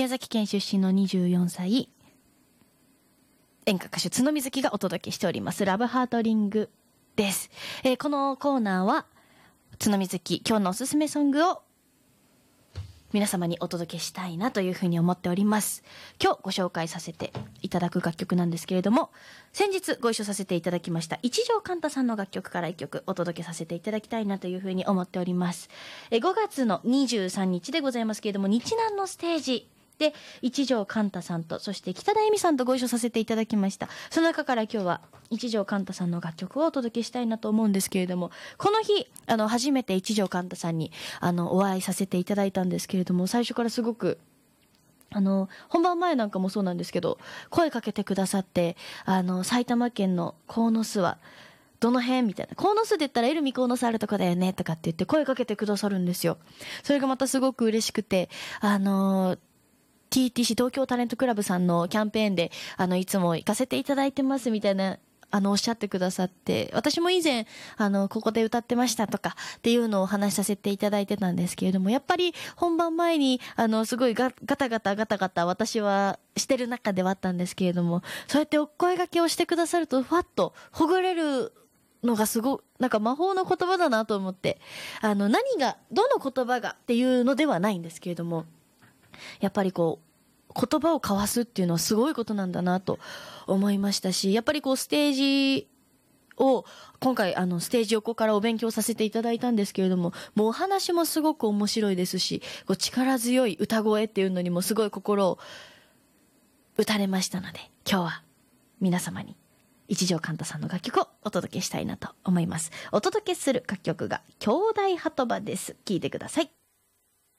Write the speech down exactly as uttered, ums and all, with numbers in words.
崎県出身のにじゅうよんさい演歌歌手角みずきがお届けしておりますラブハートリングです、えー、このコーナーは角みずき今日のおすすめソングを皆様にお届けしたいなというふうに思っております。今日ご紹介させていただく楽曲なんですけれども、先日ご一緒させていただきました一条寛太さんの楽曲から一曲お届けさせていただきたいなというふうに思っております。えごがつのにじゅうさんにちでございますけれども、日南のステージで一条寛太さんとそして北田恵美さんとご一緒させていただきました。その中から今日は一条寛太さんの楽曲をお届けしたいなと思うんですけれども、この日あの初めて一条寛太さんにあのお会いさせていただいたんですけれども、最初からすごくあの本番前なんかもそうなんですけど声かけてくださって、あの埼玉県の鴻巣はどの辺みたいな、鴻巣で言ったらエルミ鴻巣あるとこだよねとかって言って声かけてくださるんですよ。それがまたすごく嬉しくて、あの ティーティーシー 東京タレントクラブさんのキャンペーンであのいつも行かせていただいてますみたいなあのおっしゃってくださって、私も以前あのここで歌ってましたとかっていうのをお話しさせていただいてたんですけれども、やっぱり本番前にあのすごいガガタガタガタガタ私はしてる中ではあったんですけれども、そうやってお声掛けをしてくださるとふわっとほぐれるのがすごいなんか魔法の言葉だなと思って、あの何がどの言葉がっていうのではないんですけれども、やっぱりこう言葉を交わすっていうのはすごいことなんだなと思いましたし、やっぱりこうステージを今回あのステージ横からお勉強させていただいたんですけれども、もうお話もすごく面白いですし、こう力強い歌声っていうのにもすごい心を打たれましたので、今日は皆様に一条寛太さんの楽曲をお届けしたいなと思います。お届けする楽曲が兄弟鳩場です。聴いてください。